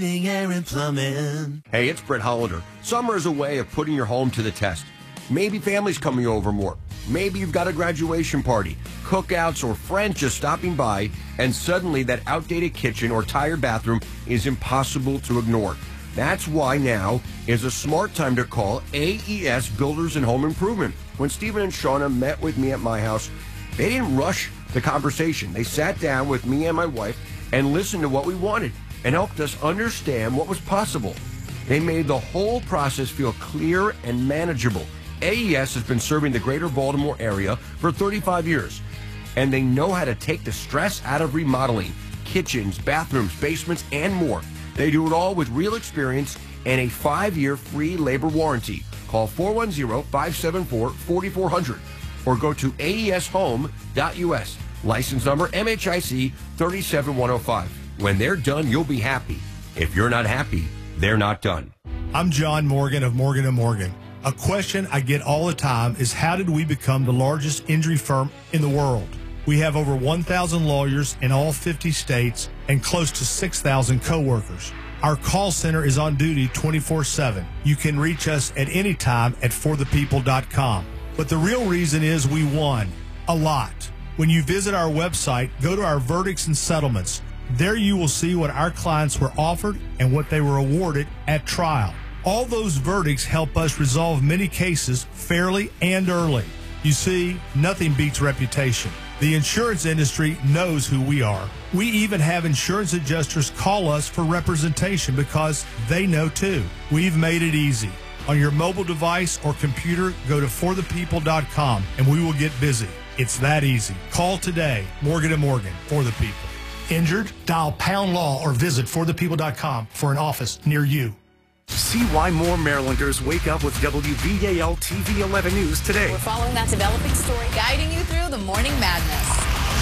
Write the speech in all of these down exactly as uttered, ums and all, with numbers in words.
Air and Plumbing. Hey, it's Brett Hollander. Summer is a way of putting your home to the test. Maybe family's coming over more. Maybe you've got a graduation party, cookouts, or friends just stopping by, and suddenly that outdated kitchen or tired bathroom is impossible to ignore. That's why now is a smart time to call A E S Builders and Home Improvement. When Stephen and Shauna met with me at my house, they didn't rush the conversation. They sat down with me and my wife and listened to what we wanted and helped us understand what was possible. They made the whole process feel clear and manageable. A E S has been serving the greater Baltimore area for thirty-five years, and they know how to take the stress out of remodeling kitchens, bathrooms, basements, and more. They do it all with real experience and a five-year free labor warranty. Call four one zero, five seven four, four four zero zero or go to A E S home dot U S. License number M H I C three seven one zero five. When they're done, you'll be happy. If you're not happy, they're not done. I'm John Morgan of Morgan and Morgan. A question I get all the time is, how did we become the largest injury firm in the world? We have over one thousand lawyers in all fifty states and close to six thousand coworkers. Our call center is on duty twenty-four seven. You can reach us at any time at for the people dot com. But the real reason is we won a lot. When you visit our website, go to our verdicts and settlements. There you will see what our clients were offered and what they were awarded at trial. All those verdicts help us resolve many cases fairly and early. You see, nothing beats reputation. The insurance industry knows who we are. We even have insurance adjusters call us for representation because they know too. We've made it easy. On your mobile device or computer, go to for the people dot com and we will get busy. It's that easy. Call today. Morgan and Morgan, for the people. Injured? Dial pound law or visit for the people dot com for an office near you. See why more Marylanders wake up with W B A L T V eleven News today. We're following that developing story, guiding you through the morning madness.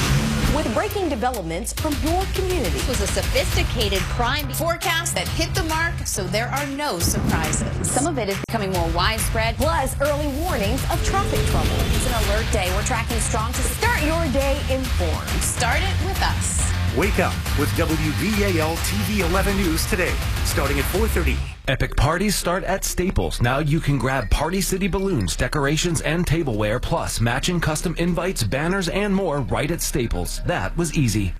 With breaking developments from your community. This was a sophisticated crime forecast that hit the mark, so there are no surprises. Some of it is becoming more widespread. Plus, early warnings of traffic trouble. It's an alert day. We're tracking strong to Start your day informed. Start it with us. Wake up with W B A L T V eleven News today, starting at four thirty. Epic parties start at Staples. Now you can grab Party City balloons, decorations, and tableware, plus matching custom invites, banners, and more right at Staples. That was easy.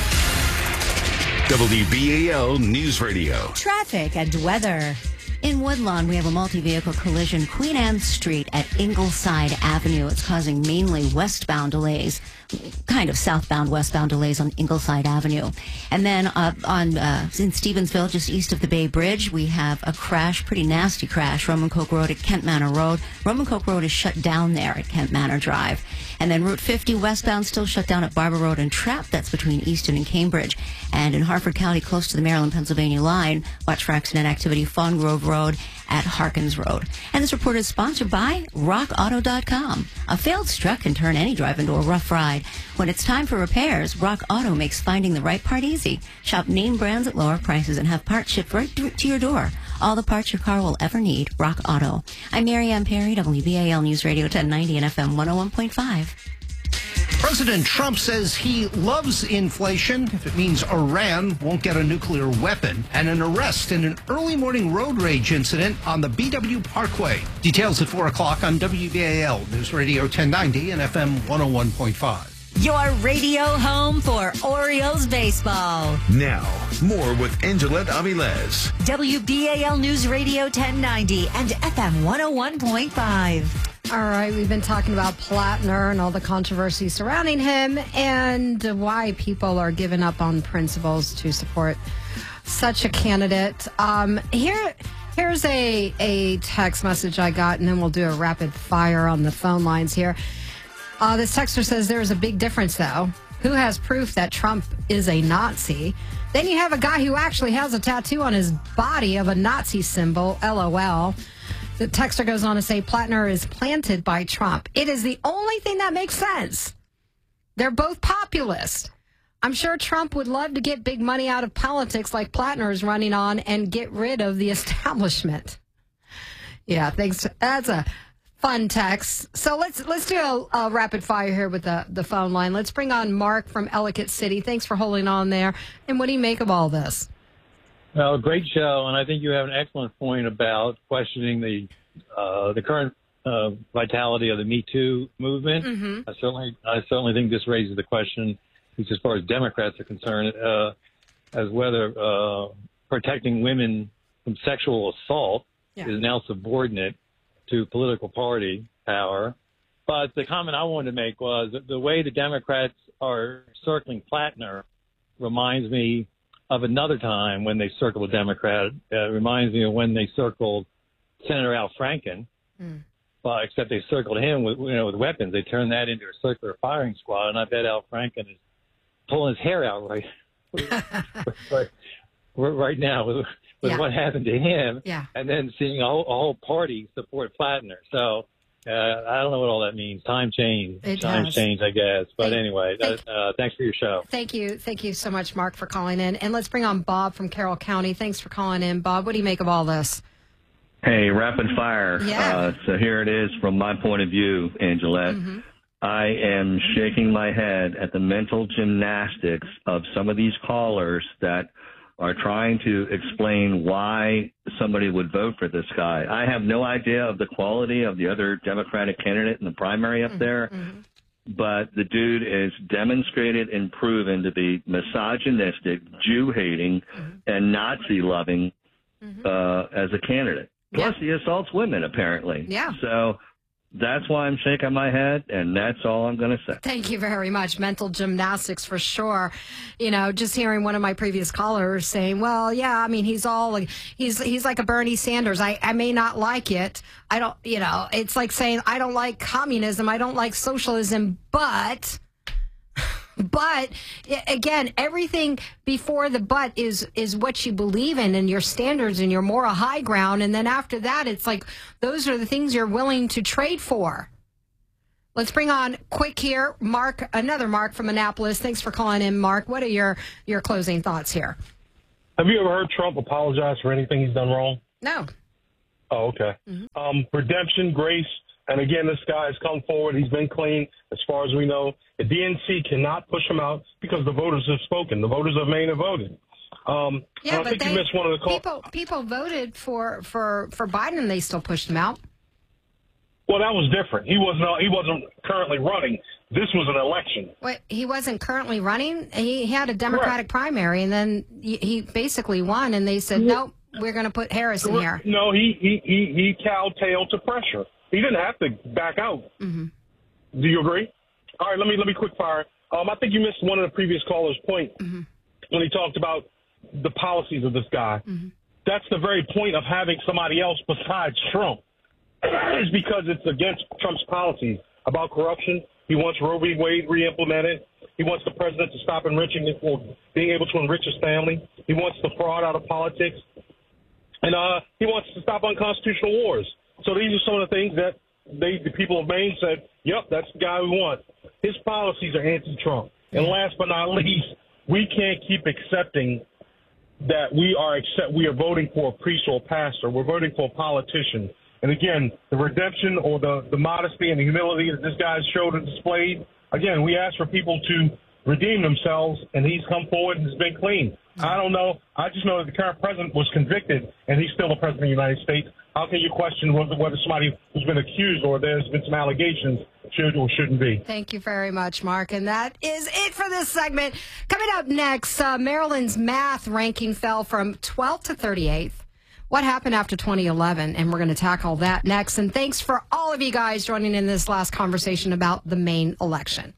W B A L News Radio. Traffic and weather. In Woodlawn, we have a multi-vehicle collision, Queen Anne Street at Ingleside Avenue. It's causing mainly westbound delays, kind of southbound, westbound delays on Ingleside Avenue. And then uh, on uh, in Stevensville, just east of the Bay Bridge, we have a crash, pretty nasty crash, Roman Coke Road at Kent Manor Road. Roman Coke Road is shut down there at Kent Manor Drive. And then Route fifty westbound still shut down at Barber Road and Trapp. That's between Easton and Cambridge. And in Harford County, close to the Maryland-Pennsylvania line, watch for accident activity, Fawn Grove Road at Harkins Road. And this report is sponsored by rock auto dot com. A failed truck can turn any drive into a rough ride. When it's time for repairs, Rock Auto makes finding the right part easy. Shop name brands at lower prices and have parts shipped right to your door. All the parts your car will ever need, Rock Auto. I'm Mary Ann Perry, W B A L News Radio ten ninety and F M one oh one point five. President Trump says he loves inflation if it means Iran won't get a nuclear weapon, and an arrest in an early morning road rage incident on the B W Parkway. Details at four o'clock on W B A L News Radio ten ninety and F M one oh one point five. Your radio home for Orioles baseball. Now, more with Angelette Avilés. W B A L News Radio ten ninety and F M one oh one point five. All right, we've been talking about Plattner and all the controversy surrounding him and why people are giving up on principles to support such a candidate. Um, here, here's a, a text message I got, and then we'll do a rapid fire on the phone lines here. Uh, this texter says there is a big difference, though. Who has proof that Trump is a Nazi? Then you have a guy who actually has a tattoo on his body of a Nazi symbol, LOL. The texter goes on to say Plattner is planted by Trump. It is the only thing that makes sense. They're both populist. I'm sure Trump would love to get big money out of politics like Plattner is running on and get rid of the establishment. Yeah, thanks. That's a fun text. So let's let's do a, a rapid fire here with the, the phone line. Let's bring on Mark from Ellicott City. Thanks for holding on there. And what do you make of all this? Well, great show, and I think you have an excellent point about questioning the uh, the current uh, vitality of the Me Too movement. Mm-hmm. I certainly, I certainly think this raises the question, at least as far as Democrats are concerned, uh, as whether uh, protecting women from sexual assault Yeah. is now subordinate to political party power. But the comment I wanted to make was that the way the Democrats are circling Plattner reminds me of another time when they circled a Democrat. Uh, it reminds me of when they circled Senator Al Franken, Mm. uh, except they circled him with, you know, with weapons. They turned that into a circular firing squad, and I bet Al Franken is pulling his hair out right, right, right now with, with Yeah. what happened to him, Yeah. and then seeing a whole, a whole party support Plattner. So uh, I don't know what all that means. Time change. It Time does. change, I guess. But Thank- anyway, thank- uh, uh, thanks for your show. Thank you. Thank you so much, Mark, for calling in. And let's bring on Bob from Carroll County. Thanks for calling in. Bob, what do you make of all this? Hey, rapid fire. Yeah. Uh, so here it is from my point of view, Angelette. Mm-hmm. I am shaking my head at the mental gymnastics of some of these callers that are trying to explain why somebody would vote for this guy. I have no idea of the quality of the other Democratic candidate in the primary up Mm-hmm. there, but the dude is demonstrated and proven to be misogynistic, Jew-hating, and Nazi-loving uh, as a candidate. Plus, he assaults women, apparently. Yeah. So that's why I'm shaking my head, and that's all I'm going to say. Thank you very much. Mental gymnastics for sure. You know, just hearing one of my previous callers saying, well, yeah, I mean, he's all like, he's, he's like a Bernie Sanders. I, I may not like it. I don't, you know, it's like saying, I don't like communism. I don't like socialism, but, but i- again, everything before the but is, is what you believe in and your standards and your moral high ground. And then after that, it's like, those are the things you're willing to trade for. Let's bring on quick here, Mark, another Mark from Annapolis. Thanks for calling in, Mark. What are your, your closing thoughts here? Have you ever heard Trump apologize for anything he's done wrong? No. Oh, okay. Um, redemption, grace, and again, this guy has come forward. He's been clean as far as we know. The D N C cannot push him out because the voters have spoken. The voters of Maine have voted. Um, Yeah, I but think they, you missed one of the calls. people people voted for, for, for Biden and they still pushed him out. Well, that was different. He wasn't. He wasn't currently running. This was an election. Wait, he wasn't currently running. He, he had a Democratic primary, and then he, he basically won. And they said, "Nope, we're going to put Harris in here." No, he he he, he cowtailed to pressure. He didn't have to back out. Mm-hmm. Do you agree? All right, let me let me quick fire. Um, I think you missed one of the previous callers' point Mm-hmm. when he talked about the policies of this guy. Mm-hmm. That's the very point of having somebody else besides Trump. Is because it's against Trump's policies about corruption. He wants Roe v. Wade re-implemented. He wants the president to stop enriching it for being able to enrich his family. He wants the fraud out of politics. And uh, he wants to stop unconstitutional wars. So these are some of the things that they, the people of Maine said, yep, that's the guy we want. His policies are anti-Trump. And last but not least, we can't keep accepting that we are accept, we are voting for a priest or a pastor. We're voting for a politician. And again, the redemption or the, the modesty and the humility that this guy showed and displayed, again, we ask for people to redeem themselves, and he's come forward and has been clean. I don't know. I just know that the current president was convicted, and he's still the president of the United States. How can you question whether, whether somebody who's been accused or there's been some allegations should or shouldn't be? Thank you very much, Mark. And that is it for this segment. Coming up next, uh, Maryland's math ranking fell from twelfth to thirty-eighth. What happened after twenty eleven? And we're going to tackle that next. And thanks for all of you guys joining in this last conversation about the Maine election.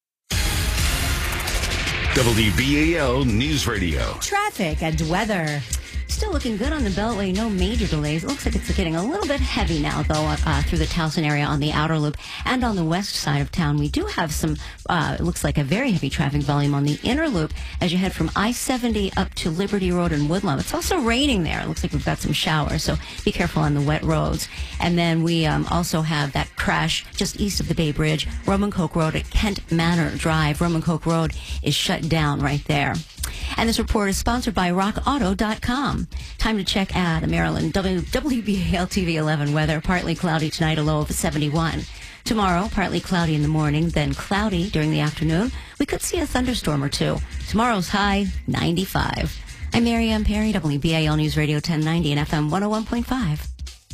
W B A L News Radio. Traffic and weather. Still looking good on the Beltway. No major delays. It looks like it's getting a little bit heavy now, though, uh, through the Towson area on the outer loop and on the west side of town. We do have some, uh, it looks like a very heavy traffic volume on the inner loop as you head from I seventy up to Liberty Road and Woodlawn. It's also raining there. It looks like we've got some showers, so be careful on the wet roads. And then we um, also have that crash just east of the Bay Bridge, Roman Coke Road at Kent Manor Drive. Roman Coke Road is shut down right there. And this report is sponsored by rock auto dot com. Time to check out the Maryland W B A L T V eleven weather. Partly cloudy tonight, a low of seventy-one. Tomorrow, partly cloudy in the morning, then cloudy during the afternoon. We could see a thunderstorm or two. Tomorrow's high, ninety-five. I'm Mary Ann Perry, W B A L News Radio ten ninety and F M one oh one point five.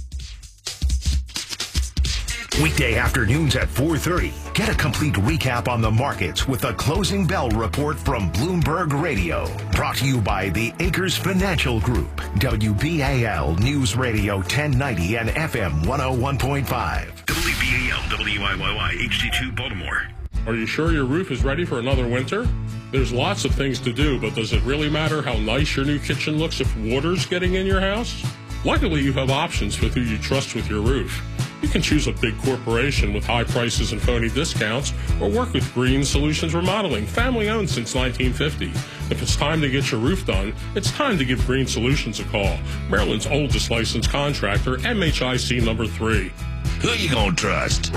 Weekday afternoons at four thirty. Get a complete recap on the markets with the Closing Bell Report from Bloomberg Radio. Brought to you by the Acres Financial Group. W B A L News Radio ten ninety and F M one oh one point five. W B A L W I Y Y H D two Baltimore. Are you sure your roof is ready for another winter? There's lots of things to do, but does it really matter how nice your new kitchen looks if water's getting in your house? Luckily, you have options with who you trust with your roof. You can choose a big corporation with high prices and phony discounts, or work with Green Solutions Remodeling, family owned since nineteen fifty. If it's time to get your roof done, it's time to give Green Solutions a call. Maryland's oldest licensed contractor, M H I C number three. Who you gonna trust?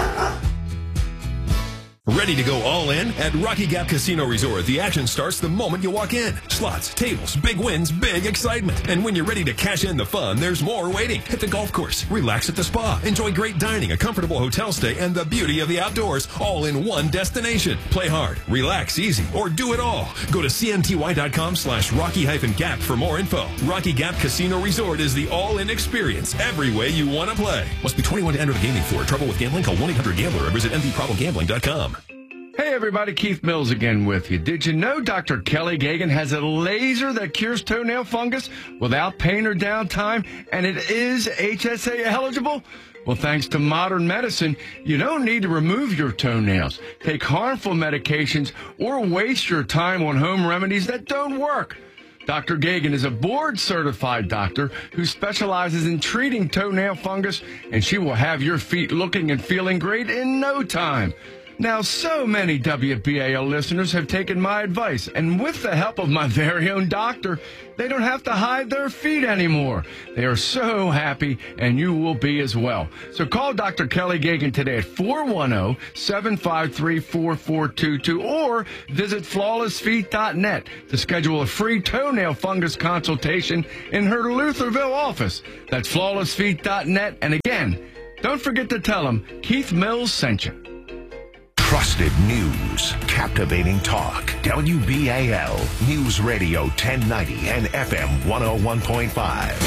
Ready to go all in? At Rocky Gap Casino Resort, the action starts the moment you walk in. Slots, tables, big wins, big excitement. And when you're ready to cash in the fun, there's more waiting. Hit the golf course, relax at the spa, enjoy great dining, a comfortable hotel stay, and the beauty of the outdoors, all in one destination. Play hard, relax easy, or do it all. Go to cnty.com slash rocky-gap for more info. Rocky Gap Casino Resort is the all-in experience every way you want to play. Must be twenty-one to enter the gaming floor. Trouble with gambling? Call one eight hundred gambler or visit m d problem gambling dot com. Hey everybody, Keith Mills again with you. Did you know Doctor Kelly Gagan has a laser that cures toenail fungus without pain or downtime, and it is H S A eligible? Well, thanks to modern medicine, you don't need to remove your toenails, take harmful medications, or waste your time on home remedies that don't work. Doctor Gagan is a board-certified doctor who specializes in treating toenail fungus, and she will have your feet looking and feeling great in no time. Now, so many W B A L listeners have taken my advice, and with the help of my very own doctor, they don't have to hide their feet anymore. They are so happy, and you will be as well. So call Doctor Kelly Gagan today at four one zero, seven five three, four four two two or visit flawless feet dot net to schedule a free toenail fungus consultation in her Lutherville office. That's flawless feet dot net. And again, don't forget to tell them Keith Mills sent you. Trusted news, captivating talk. W B A L News Radio ten ninety and F M one oh one point five.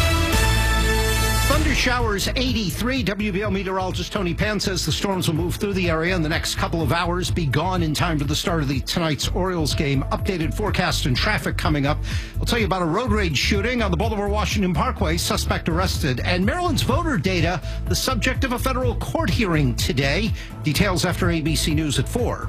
Thunder showers eighty-three. W B A L meteorologist Tony Pan says the storms will move through the area in the next couple of hours, be gone in time for the start of the tonight's Orioles game. Updated forecast and traffic coming up. I'll tell you about a road rage shooting on the Baltimore-Washington Parkway. Suspect arrested. And Maryland's voter data, the subject of a federal court hearing today. Details after A B C News at four.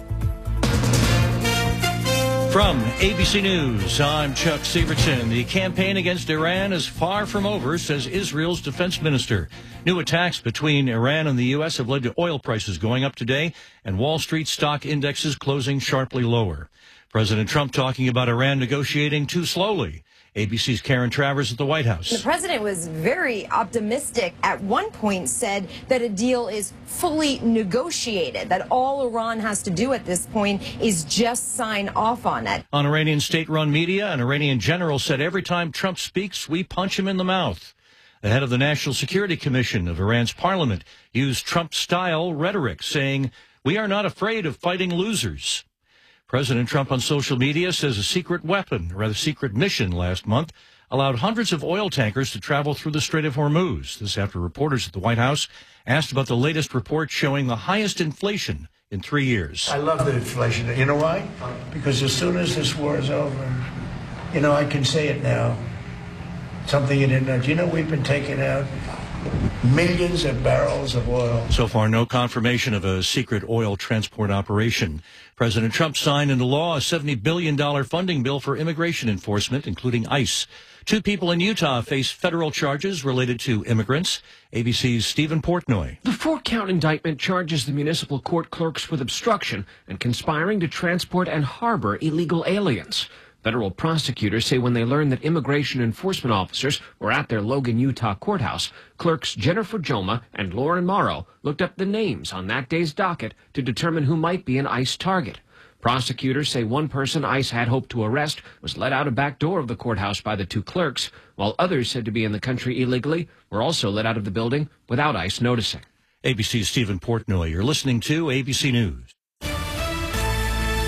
From A B C News, I'm Chuck Severson. The campaign against Iran is far from over, says Israel's defense minister. New attacks between Iran and the U S have led to oil prices going up today and Wall Street stock indexes closing sharply lower. President Trump talking about Iran negotiating too slowly. A B C's Karen Travers at the White House. The president was very optimistic. At one point said that a deal is fully negotiated, that all Iran has to do at this point is just sign off on it. On Iranian state-run media, an Iranian general said every time Trump speaks, we punch him in the mouth. The head of the National Security Commission of Iran's parliament used Trump-style rhetoric, saying, "We are not afraid of fighting losers." President Trump on social media says a secret weapon, or rather secret mission last month, allowed hundreds of oil tankers to travel through the Strait of Hormuz. This after reporters at the White House asked about the latest report showing the highest inflation in three years. I love the inflation. You know why? Because as soon as this war is over, you know, I can say it now. Something you didn't know. Do you know we've been taking out millions of barrels of oil? So far, no confirmation of a secret oil transport operation. President Trump signed into law a seventy billion dollars funding bill for immigration enforcement, including ICE. Two people in Utah face federal charges related to immigrants. A B C's Stephen Portnoy. The four-count indictment charges the municipal court clerks with obstruction and conspiring to transport and harbor illegal aliens. Federal prosecutors say when they learned that immigration enforcement officers were at their Logan, Utah courthouse, clerks Jennifer Joma and Lauren Morrow looked up the names on that day's docket to determine who might be an ICE target. Prosecutors say one person ICE had hoped to arrest was let out a back door of the courthouse by the two clerks, while others said to be in the country illegally were also let out of the building without ICE noticing. A B C's Stephen Portnoy. You're listening to A B C News.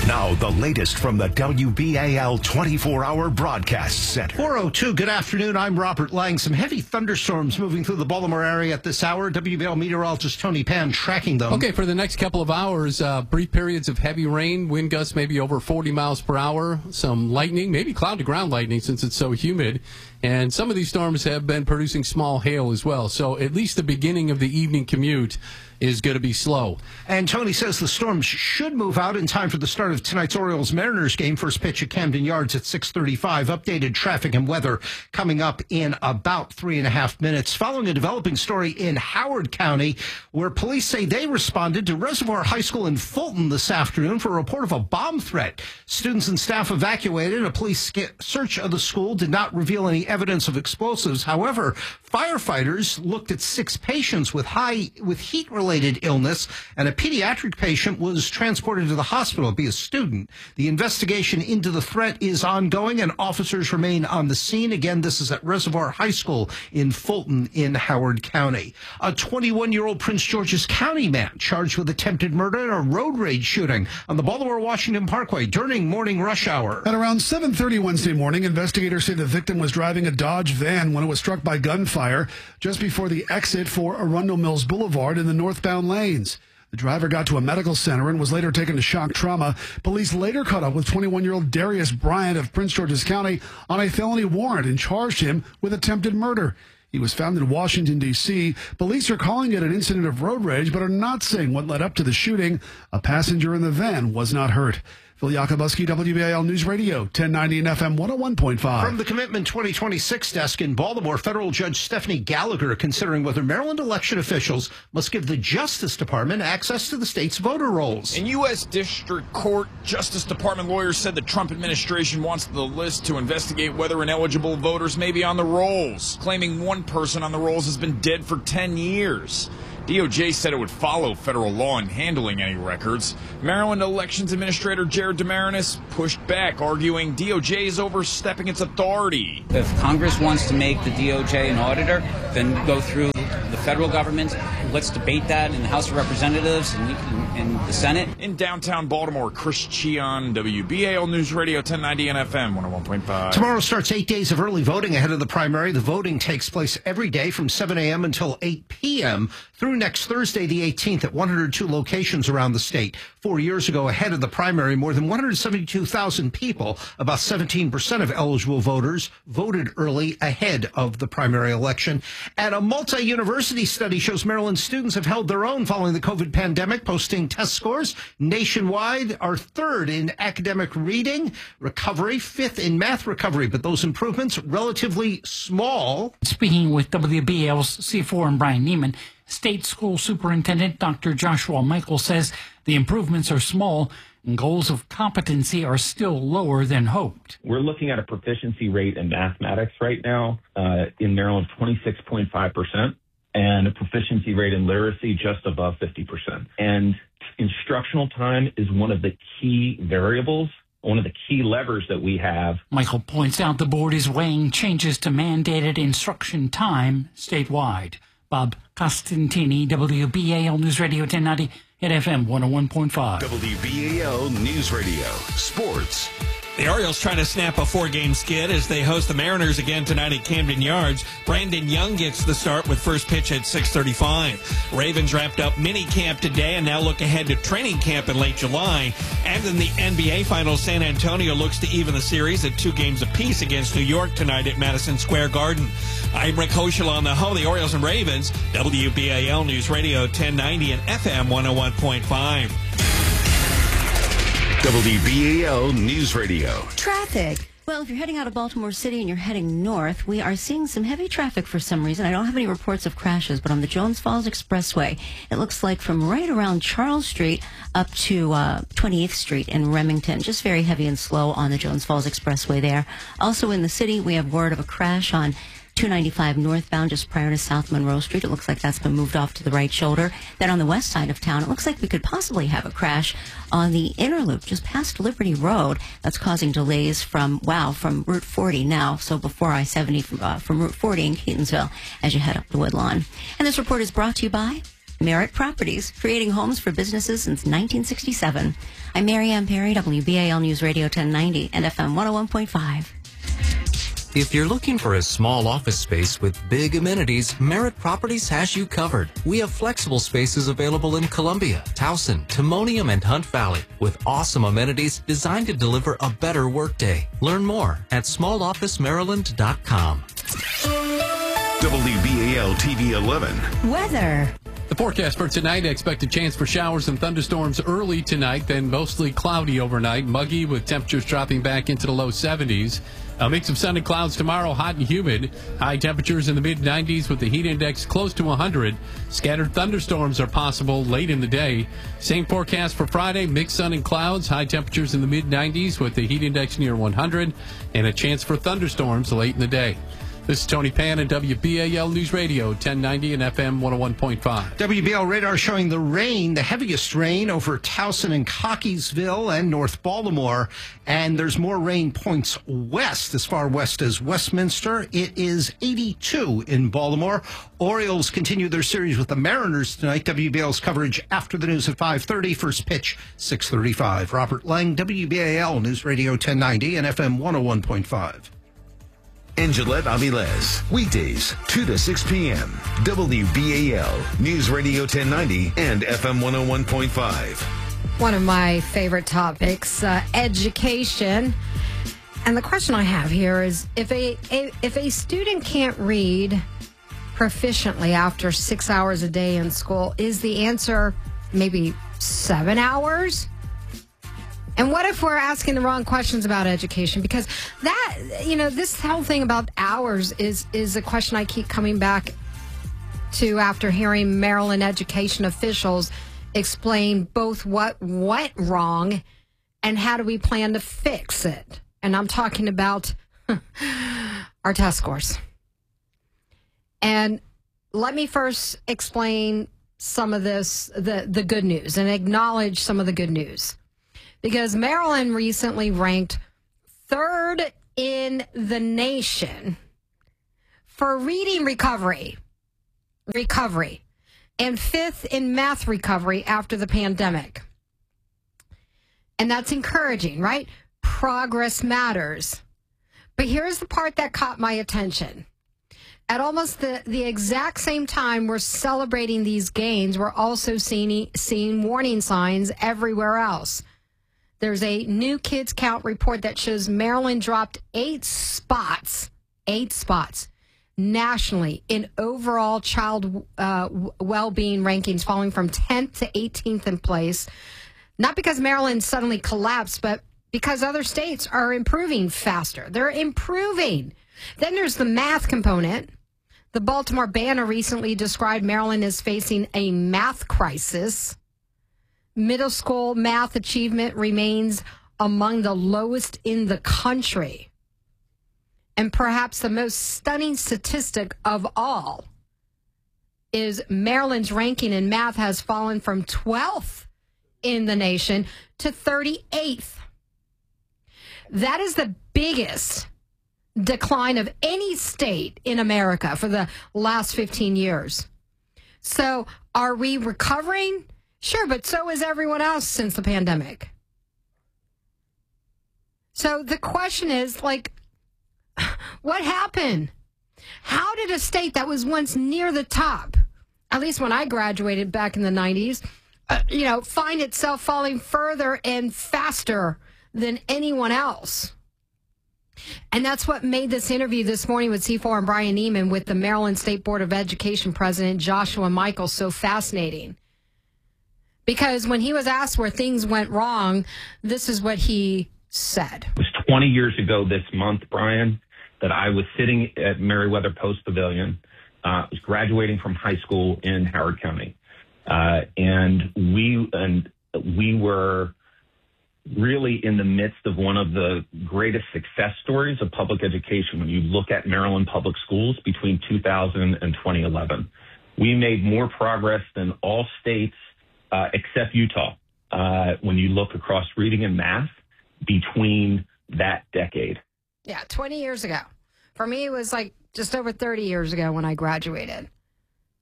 Now, the latest from the W B A L twenty-four hour Broadcast Center. four oh two, good afternoon. I'm Robert Lang. Some heavy thunderstorms moving through the Baltimore area at this hour. W B A L meteorologist Tony Pan tracking them. Okay, for the next couple of hours, uh, brief periods of heavy rain, wind gusts maybe over forty miles per hour, some lightning, maybe cloud-to-ground lightning since it's so humid. And some of these storms have been producing small hail as well. So at least the beginning of the evening commute is going to be slow. And Tony says the storms should move out in time for the start of tonight's Orioles-Mariners game. First pitch at Camden Yards at six thirty-five. Updated traffic and weather coming up in about three and a half minutes. Following a developing story in Howard County, where police say they responded to Reservoir High School in Fulton this afternoon for a report of a bomb threat. Students and staff evacuated. A police search of the school did not reveal any evidence of explosives. However, firefighters looked at six patients with high with heat-related related illness, and a pediatric patient was transported to the hospital to be a student. The investigation into the threat is ongoing, and officers remain on the scene. Again, this is at Reservoir High School in Fulton in Howard County. A twenty-one-year-old Prince George's County man charged with attempted murder in a road rage shooting on the Baltimore-Washington Parkway during morning rush hour. At around seven thirty Wednesday morning, investigators say the victim was driving a Dodge van when it was struck by gunfire just before the exit for Arundel Mills Boulevard in the northbound lanes. The driver got to a medical center and was later taken to shock trauma. Police later caught up with twenty-one-year-old Darius Bryant of Prince George's County on a felony warrant and charged him with attempted murder. He was found in Washington, D C Police are calling it an incident of road rage, but are not saying what led up to the shooting. A passenger in the van was not hurt. Phil Yakubuski, W B A L News Radio, ten ninety and F M one oh one point five. From the Commitment twenty twenty-six desk in Baltimore, federal judge Stephanie Gallagher considering whether Maryland election officials must give the Justice Department access to the state's voter rolls. In U S District Court, Justice Department lawyers said the Trump administration wants the list to investigate whether ineligible voters may be on the rolls, claiming one person on the rolls has been dead for ten years. D O J said it would follow federal law in handling any records. Maryland Elections Administrator Jared Demarinis pushed back, arguing D O J is overstepping its authority. If Congress wants to make the D O J an auditor, then go through the federal government. Let's debate that in the House of Representatives and in the Senate. In downtown Baltimore, Chris Cheon, W B A L News Radio, ten ninety and F M one oh one point five. Tomorrow starts eight days of early voting ahead of the primary. The voting takes place every day from seven a.m. until eight p.m. through next Thursday, the eighteenth, at one hundred two locations around the state. Four years ago, ahead of the primary, more than one hundred seventy-two thousand people, about seventeen percent of eligible voters, voted early ahead of the primary election. And a multi-university study shows Maryland students have held their own following the COVID pandemic, posting test scores nationwide are third in academic reading recovery, fifth in math recovery, but those improvements relatively small. Speaking with W B A L's C four and Brian Neiman, State School Superintendent Doctor Joshua Michael says the improvements are small and goals of competency are still lower than hoped. We're looking at a proficiency rate in mathematics right now uh, in Maryland, twenty-six point five percent, and a proficiency rate in literacy just above fifty percent. And instructional time is one of the key variables, one of the key levers that we have. Michael points out the board is weighing changes to mandated instruction time statewide. Bob Costantini, W B A L News Radio ten ninety at F M one oh one point five. W B A L News Radio Sports. The Orioles trying to snap a four-game skid as they host the Mariners again tonight at Camden Yards. Brandon Young gets the start with first pitch at six thirty-five. Ravens wrapped up mini camp today and now look ahead to training camp in late July. And in the N B A Finals, San Antonio looks to even the series at two games apiece against New York tonight at Madison Square Garden. I'm Rick Hoschel on the home, the Orioles and Ravens, W B A L News Radio ten ninety and F M one oh one point five. W B A L News Radio. Traffic. Well, if you're heading out of Baltimore City and you're heading north, we are seeing some heavy traffic for some reason. I don't have any reports of crashes, but on the Jones Falls Expressway, it looks like from right around Charles Street up to uh, twenty-eighth Street in Remington. Just very heavy and slow on the Jones Falls Expressway there. Also in the city, we have word of a crash on two ninety-five northbound just prior to South Monroe Street. It looks like that's been moved off to the right shoulder. Then on the west side of town, it looks like we could possibly have a crash on the inner loop just past Liberty Road. That's causing delays from, wow, from Route forty now. So before I seventy from, uh, from Route forty in Catonsville as you head up to Woodlawn. And this report is brought to you by Merritt Properties, creating homes for businesses since nineteen sixty-seven. I'm Mary Ann Perry, W B A L News Radio ten ninety and F M one oh one point five. If you're looking for a small office space with big amenities, Merritt Properties has you covered. We have flexible spaces available in Columbia, Towson, Timonium, and Hunt Valley with awesome amenities designed to deliver a better workday. Learn more at small office maryland dot com. W B A L T V eleven. Weather. The forecast for tonight, expect a chance for showers and thunderstorms early tonight, then mostly cloudy overnight, muggy with temperatures dropping back into the low seventies. A mix of sun and clouds tomorrow, hot and humid. High temperatures in the mid nineties with the heat index close to one hundred. Scattered thunderstorms are possible late in the day. Same forecast for Friday, mixed sun and clouds. High temperatures in the mid nineties with the heat index near one hundred. And a chance for thunderstorms late in the day. This is Tony Pan at W B A L News Radio, ten ninety and F M one oh one point five. W B L radar showing the rain, the heaviest rain over Towson and Cockeysville and North Baltimore. And there's more rain points west, as far west as Westminster. It is eighty-two in Baltimore. Orioles continue their series with the Mariners tonight. W B L's coverage after the news at five thirty. First pitch, six thirty-five. Robert Lang, W B A L News Radio ten ninety and F M one oh one point five. And Gillette Aviles, weekdays, two to six p.m. W B A L, News Radio ten ninety and F M one oh one point five. One of my favorite topics, uh, education. And the question I have here is, if a, a if a student can't read proficiently after six hours a day in school, is the answer maybe seven hours? And what if we're asking the wrong questions about education? Because that, you know, this whole thing about hours is is a question I keep coming back to after hearing Maryland education officials explain both what went wrong and how do we plan to fix it. And I'm talking about our test scores. And let me first explain some of this, the, the good news, and acknowledge some of the good news. Because Maryland recently ranked third in the nation for reading recovery, recovery, and fifth in math recovery after the pandemic. And that's encouraging, right? Progress matters. But here's the part that caught my attention. At almost the, the exact same time we're celebrating these gains, we're also seeing, seeing warning signs everywhere else. There's a new kids count report that shows Maryland dropped eight spots, eight spots nationally in overall child uh, well-being rankings, falling from tenth to eighteenth in place. Not because Maryland suddenly collapsed, but because other states are improving faster. They're improving. Then there's the math component. The Baltimore Banner recently described Maryland as facing a math crisis. Middle school math achievement remains among the lowest in the country. And perhaps the most stunning statistic of all is Maryland's ranking in math has fallen from twelfth in the nation to thirty-eighth. That is the biggest decline of any state in America for the last fifteen years. So are we recovering? Sure, but so is everyone else since the pandemic. So the question is, like, what happened? How did a state that was once near the top, at least when I graduated back in the nineties, uh, you know, find itself falling further and faster than anyone else? And that's what made this interview this morning with C four and Brian Neiman with the Maryland State Board of Education President Joshua Michael so fascinating. Because when he was asked where things went wrong, this is what he said. It was twenty years ago this month, Brian, that I was sitting at Meriwether Post Pavilion. Uh, I was graduating from high school in Howard County. Uh, and we and we were really in the midst of one of the greatest success stories of public education when you look at Maryland public schools between two thousand and twenty eleven. We made more progress than all states uh, except Utah uh, when you look across reading and math between that decade. Yeah, twenty years ago. For me, it was like just over thirty years ago when I graduated.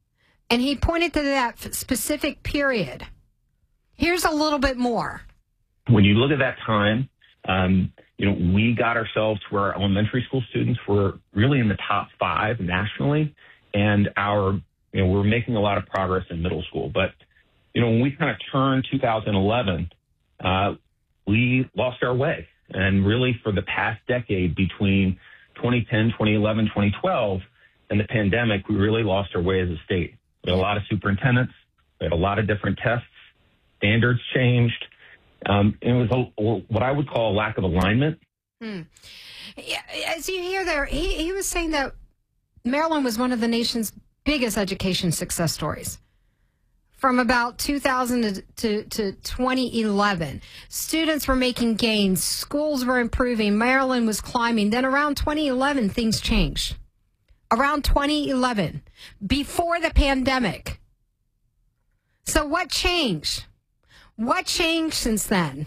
And he pointed to that f- specific period. Here's a little bit more. When you look at that time, um, you know, we got ourselves to where our elementary school students were really in the top five nationally, and our, you know, we're making a lot of progress in middle school. But, you know, when we kind of turned two thousand eleven, uh, we lost our way. And really for the past decade between twenty ten, twenty eleven, twenty twelve, and the pandemic, we really lost our way as a state. We had a lot of superintendents. We had a lot of different tests. Standards changed. Um, it was a, what I would call a lack of alignment. Hmm. Yeah, as you hear there, he, he was saying that Maryland was one of the nation's biggest education success stories. From about two thousand to, to, to twenty eleven, students were making gains, schools were improving, Maryland was climbing. Then around twenty eleven, things changed. Around twenty eleven, before the pandemic. So what changed? What changed since then?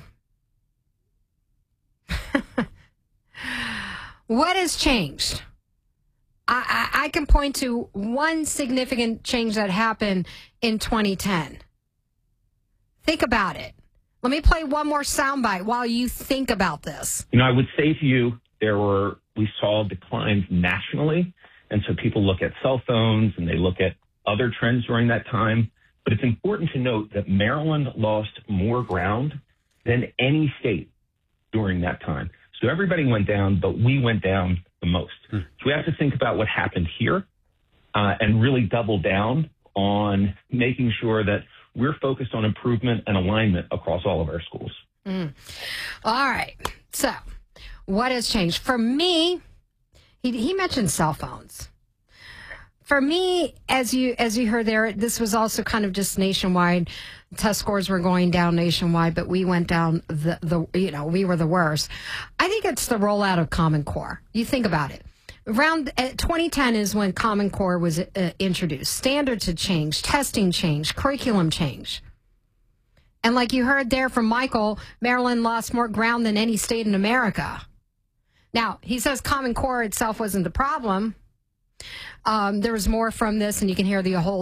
What has changed? I, I, I can point to one significant change that happened in twenty ten. Think about it. Let me play one more soundbite while you think about this. You know, I would say to you, there were, we saw declines nationally. And so people look at cell phones and they look at other trends during that time. But it's important to note that Maryland lost more ground than any state during that time. So everybody went down, but we went down the most. Hmm. So we have to think about what happened here uh, and really double down on making sure that we're focused on improvement and alignment across all of our schools. Mm. All right. So what has changed? For me, he, he mentioned cell phones. For me, as you as you heard there, this was also kind of just nationwide. Test scores were going down nationwide, but we went down the, the you know, we were the worst. I think it's the rollout of Common Core. You think about it. Around uh, twenty ten is when Common Core was uh, introduced. Standards had changed, testing changed, curriculum changed. And like you heard there from Michael, Maryland lost more ground than any state in America. Now, he says Common Core itself wasn't the problem. Um, there was more from this, and you can hear the whole